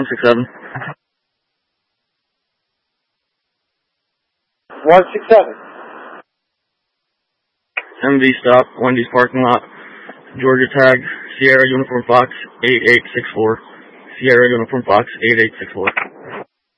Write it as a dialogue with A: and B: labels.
A: 167.
B: 167.
A: MV stop, Wendy's parking lot, Georgia tag, Sierra Uniform Fox 8864. Sierra Uniform Fox 8864.